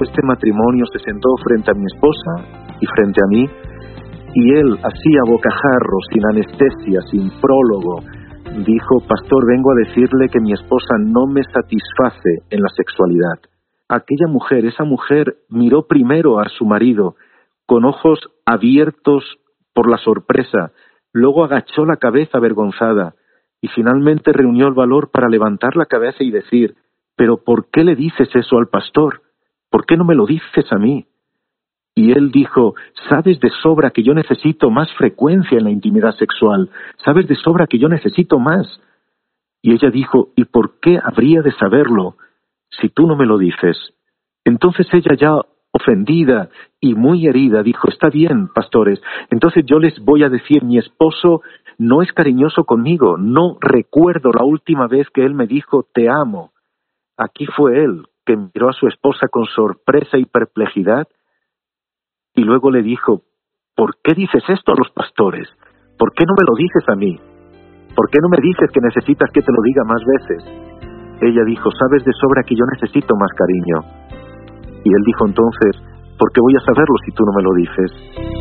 este matrimonio se sentó frente a mi esposa y frente a mí, y él, así a bocajarro, sin anestesia, sin prólogo, dijo: pastor, vengo a decirle que mi esposa no me satisface en la sexualidad. Aquella mujer, esa mujer, miró primero a su marido con ojos abiertos por la sorpresa, luego agachó la cabeza avergonzada y finalmente reunió el valor para levantar la cabeza y decir: pero ¿por qué le dices eso al pastor? ¿Por qué no me lo dices a mí? Y él dijo: sabes de sobra que yo necesito más frecuencia en la intimidad sexual, sabes de sobra que yo necesito más. Y ella dijo: ¿y por qué habría de saberlo si tú no me lo dices? Entonces ella, ya ofendida y muy herida, dijo: está bien, pastores, entonces yo les voy a decir, mi esposo no es cariñoso conmigo, no recuerdo la última vez que él me dijo te amo. Aquí fue él que miró a su esposa con sorpresa y perplejidad y luego le dijo: ¿por qué dices esto a los pastores? ¿Por qué no me lo dices a mí? ¿Por qué no me dices que necesitas que te lo diga más veces? Ella dijo: sabes de sobra que yo necesito más cariño. Y él dijo entonces: ¿por qué voy a saberlo si tú no me lo dices?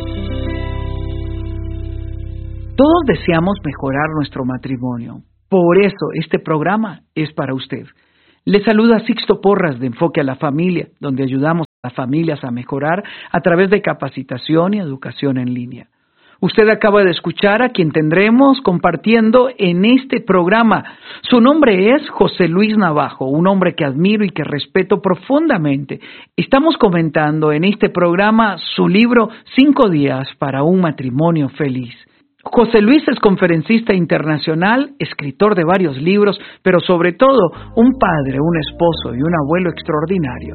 Todos deseamos mejorar nuestro matrimonio. Por eso este programa es para usted. Le saluda Sixto Porras de Enfoque a la Familia, donde ayudamos a las familias a mejorar a través de capacitación y educación en línea. Usted acaba de escuchar a quien tendremos compartiendo en este programa. Su nombre es José Luis Navajo, un hombre que admiro y que respeto profundamente. Estamos comentando en este programa su libro 5 días para un matrimonio feliz. José Luis es conferencista internacional, escritor de varios libros, pero sobre todo un padre, un esposo y un abuelo extraordinario.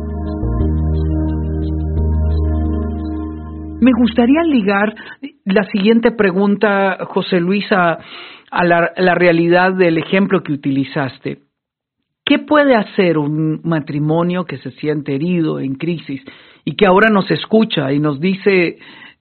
Me gustaría ligar la siguiente pregunta, José Luis, a la realidad del ejemplo que utilizaste. ¿Qué puede hacer un matrimonio que se siente herido, en crisis, y que ahora nos escucha y nos dice,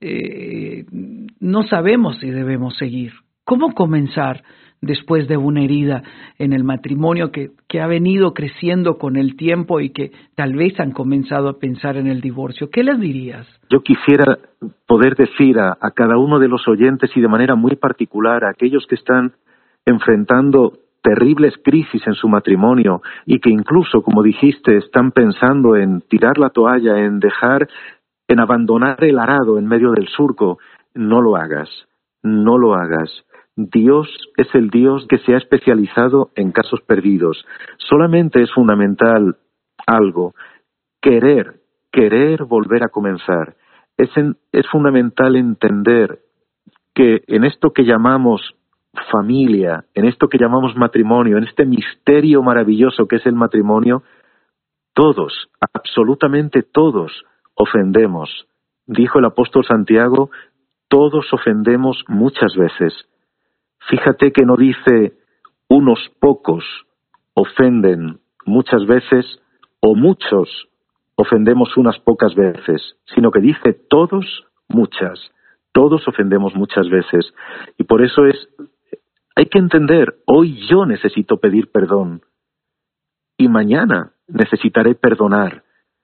no sabemos si debemos seguir? ¿Cómo comenzar después de una herida en el matrimonio que ha venido creciendo con el tiempo y que tal vez han comenzado a pensar en el divorcio? ¿Qué les dirías? Yo quisiera poder decir a cada uno de los oyentes, y de manera muy particular a aquellos que están enfrentando terribles crisis en su matrimonio y que incluso, como dijiste, están pensando en tirar la toalla, en abandonar el arado en medio del surco: no lo hagas, no lo hagas. Dios es el Dios que se ha especializado en casos perdidos. Solamente es fundamental algo: querer volver a comenzar. Es fundamental entender que en esto que llamamos familia, en esto que llamamos matrimonio, en este misterio maravilloso que es el matrimonio, todos, absolutamente todos, ofendemos. Dijo el apóstol Santiago: todos ofendemos muchas veces. Fíjate que no dice unos pocos ofenden muchas veces o muchos ofendemos unas pocas veces, sino que dice todos, muchas. Todos ofendemos muchas veces. Y por eso hay que entender, hoy yo necesito pedir perdón y mañana necesitaré perdonar.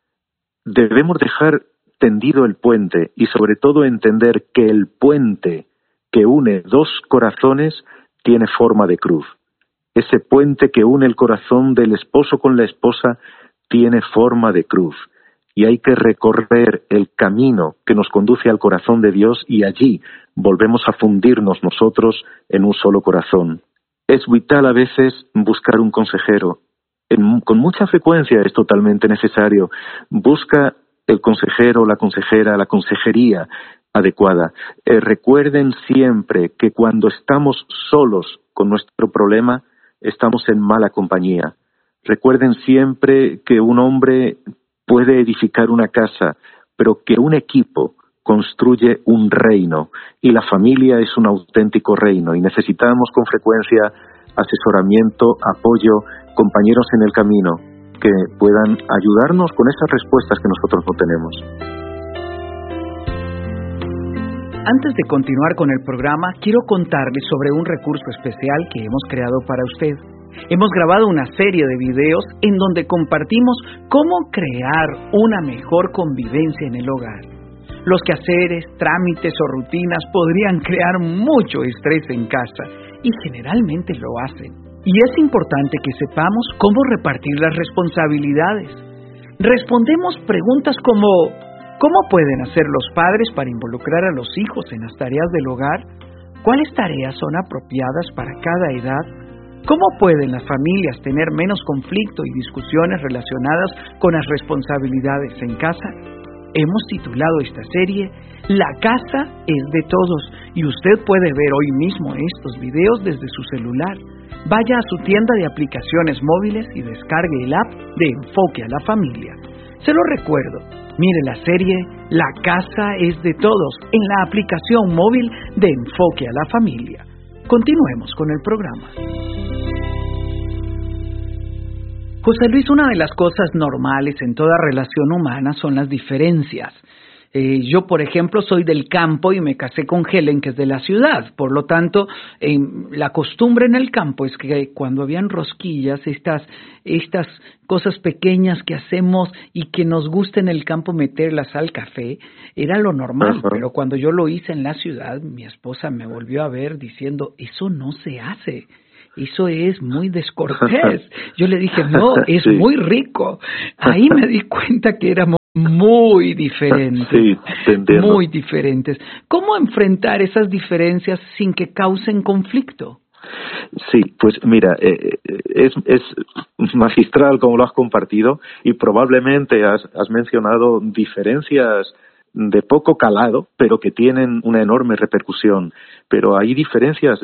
Debemos dejar tendido el puente y sobre todo entender que el puente que une dos corazones tiene forma de cruz. Ese puente que une el corazón del esposo con la esposa tiene forma de cruz. Y hay que recorrer el camino que nos conduce al corazón de Dios y allí volvemos a fundirnos nosotros en un solo corazón. Es vital a veces buscar un consejero. Con mucha frecuencia es totalmente necesario. Busca el consejero, la consejera, la consejería adecuada. Recuerden siempre que cuando estamos solos con nuestro problema, estamos en mala compañía. Recuerden siempre que un hombre puede edificar una casa, pero que un equipo construye un reino, y la familia es un auténtico reino, y necesitamos con frecuencia asesoramiento, apoyo, compañeros en el camino que puedan ayudarnos con esas respuestas que nosotros no tenemos. Antes de continuar con el programa, quiero contarles sobre un recurso especial que hemos creado para usted. Hemos grabado una serie de videos en donde compartimos cómo crear una mejor convivencia en el hogar. Los quehaceres, trámites o rutinas podrían crear mucho estrés en casa y generalmente lo hacen. Y es importante que sepamos cómo repartir las responsabilidades. Respondemos preguntas como ¿cómo pueden hacer los padres para involucrar a los hijos en las tareas del hogar? ¿Cuáles tareas son apropiadas para cada edad? ¿Cómo pueden las familias tener menos conflicto y discusiones relacionadas con las responsabilidades en casa? Hemos titulado esta serie La casa es de todos y usted puede ver hoy mismo estos videos desde su celular. Vaya a su tienda de aplicaciones móviles y descargue el app de Enfoque a la Familia. Se lo recuerdo, mire la serie La casa es de todos en la aplicación móvil de Enfoque a la Familia. Continuemos con el programa. José Luis, una de las cosas normales en toda relación humana son las diferencias. Yo, por ejemplo, soy del campo y me casé con Helen, que es de la ciudad. Por lo tanto, la costumbre en el campo es que cuando habían rosquillas, estas cosas pequeñas que hacemos y que nos gusta en el campo meterlas al café, era lo normal. Uh-huh. Pero cuando yo lo hice en la ciudad, mi esposa me volvió a ver diciendo, eso no se hace. Eso es muy descortés. Yo le dije, no, es muy rico. Ahí me di cuenta que éramos muy diferentes. Sí, te entiendo. Muy diferentes. ¿Cómo enfrentar esas diferencias sin que causen conflicto? Sí, pues mira, es magistral como lo has compartido y probablemente has mencionado diferencias de poco calado, pero que tienen una enorme repercusión. Pero hay diferencias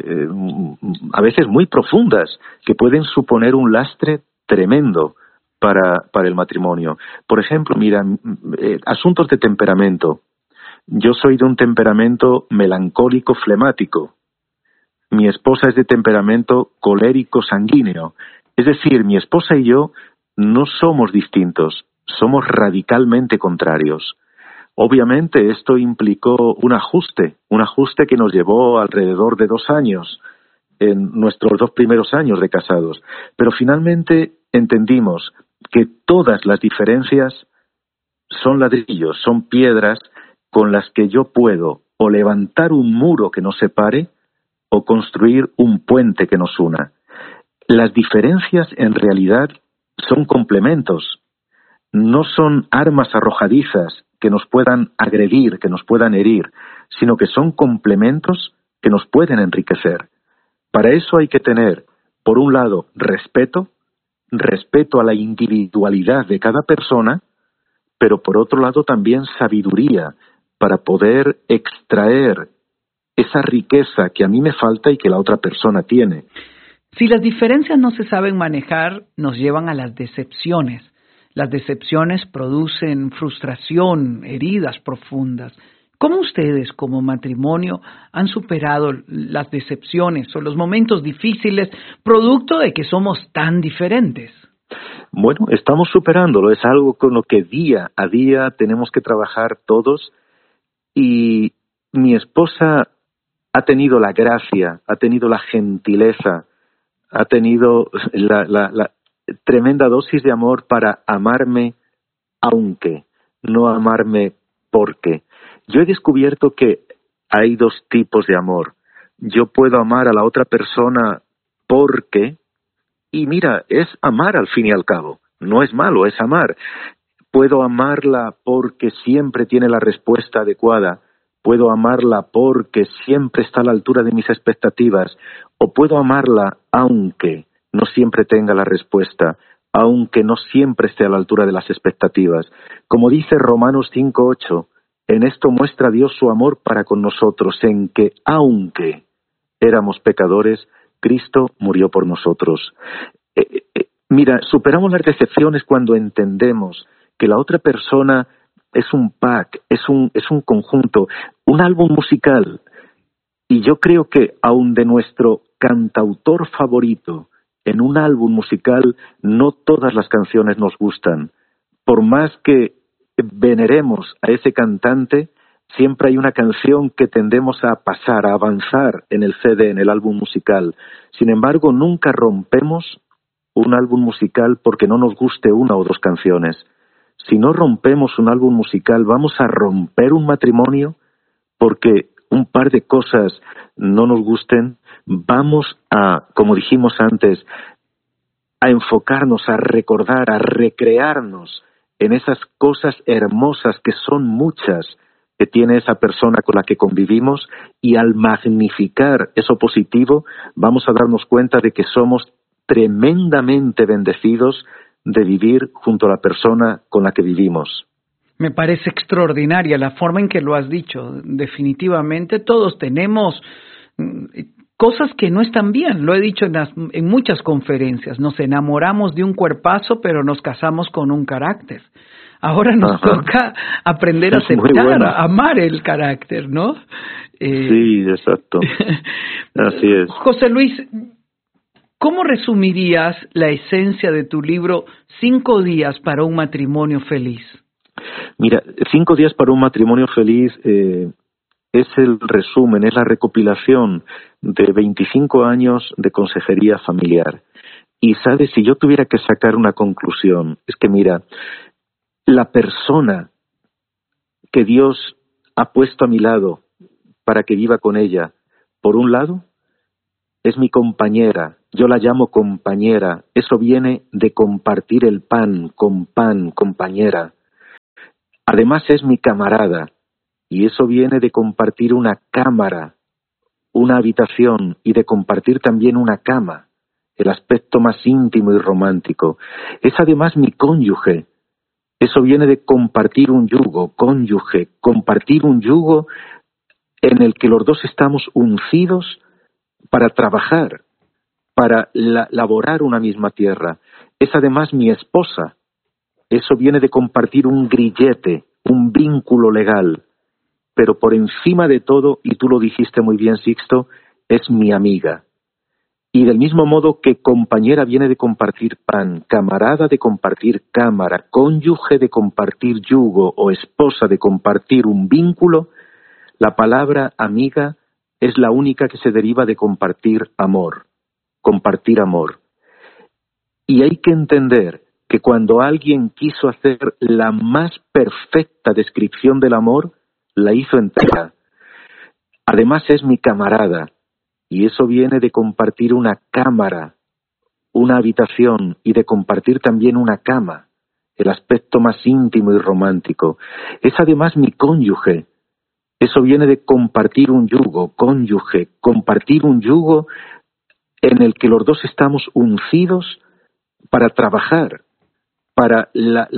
a veces muy profundas que pueden suponer un lastre tremendo para el matrimonio. Por ejemplo, mira, asuntos de temperamento. Yo soy de un temperamento melancólico flemático. Mi esposa es de temperamento colérico sanguíneo. Es decir, mi esposa y yo no somos distintos, somos radicalmente contrarios. Obviamente esto implicó un ajuste que nos llevó alrededor de 2 años, en nuestros 2 primeros años de casados. Pero finalmente entendimos que todas las diferencias son ladrillos, son piedras con las que yo puedo o levantar un muro que nos separe o construir un puente que nos una. Las diferencias en realidad son complementos, no son armas arrojadizas que nos puedan agredir, que nos puedan herir, sino que son complementos que nos pueden enriquecer. Para eso hay que tener, por un lado, respeto a la individualidad de cada persona, pero por otro lado también sabiduría para poder extraer esa riqueza que a mí me falta y que la otra persona tiene. Si las diferencias no se saben manejar, nos llevan a las decepciones. Las decepciones producen frustración, heridas profundas. ¿Cómo ustedes, como matrimonio, han superado las decepciones o los momentos difíciles producto de que somos tan diferentes? Bueno, estamos superándolo. Es algo con lo que día a día tenemos que trabajar todos. Y mi esposa ha tenido la gracia, ha tenido la gentileza, ha tenido la tremenda dosis de amor para amarme aunque, no amarme porque. Yo he descubierto que hay 2 tipos de amor. Yo puedo amar a la otra persona porque, y mira, es amar al fin y al cabo, no es malo, es amar. Puedo amarla porque siempre tiene la respuesta adecuada, puedo amarla porque siempre está a la altura de mis expectativas, o puedo amarla aunque no siempre tenga la respuesta, aunque no siempre esté a la altura de las expectativas. Como dice Romanos 5:8, en esto muestra Dios su amor para con nosotros, en que, aunque éramos pecadores, Cristo murió por nosotros. Mira, superamos las decepciones cuando entendemos que la otra persona es un pack, es un conjunto, un álbum musical. Y yo creo que aun de nuestro cantautor favorito, en un álbum musical no todas las canciones nos gustan. Por más que veneremos a ese cantante, Siempre hay una canción que tendemos a pasar, a avanzar en el CD, en el álbum musical. Sin embargo, nunca rompemos un álbum musical porque no nos guste una o dos canciones. Si no rompemos un álbum musical, vamos a romper un matrimonio porque un par de cosas no nos gusten. Vamos a, como dijimos antes, a enfocarnos, a recordar, a recrearnos en esas cosas hermosas que son muchas que tiene esa persona con la que convivimos, y al magnificar eso positivo vamos a darnos cuenta de que somos tremendamente bendecidos de vivir junto a la persona con la que vivimos. Me parece extraordinaria la forma en que lo has dicho. Definitivamente todos tenemos cosas que no están bien. Lo he dicho en muchas conferencias. Nos enamoramos de un cuerpazo, pero nos casamos con un carácter. Ahora nos toca aprender a aceptar, a amar el carácter, ¿no? Sí, exacto. Así es. José Luis, ¿cómo resumirías la esencia de tu libro 5 días para un matrimonio feliz? Mira, 5 días para un matrimonio feliz es el resumen, es la recopilación de 25 años de consejería familiar. Y, ¿sabes? Si yo tuviera que sacar una conclusión, es que, mira, la persona que Dios ha puesto a mi lado para que viva con ella, por un lado, es mi compañera. Yo la llamo compañera. Eso viene de compartir el pan, compañera. Además es mi camarada. Y eso viene de compartir una cámara, una habitación, y de compartir también una cama, el aspecto más íntimo y romántico. Es además mi cónyuge. Eso viene de compartir un yugo, cónyuge, compartir un yugo en el que los dos estamos uncidos para trabajar, para laborar una misma tierra. Es además mi esposa. Eso viene de compartir un grillete, un vínculo legal. Pero por encima de todo, y tú lo dijiste muy bien, Sixto, es mi amiga. Y del mismo modo que compañera viene de compartir pan, camarada de compartir cámara, cónyuge de compartir yugo o esposa de compartir un vínculo, la palabra amiga es la única que se deriva de compartir amor. Compartir amor. Y hay que entender que cuando alguien quiso hacer la más perfecta descripción del amor, la hizo entera. Además es mi camarada. Y eso viene de compartir una cámara, una habitación, y de compartir también una cama, el aspecto más íntimo y romántico. Es además mi cónyuge. Eso viene de compartir un yugo, cónyuge, compartir un yugo en el que los dos estamos uncidos para trabajar, para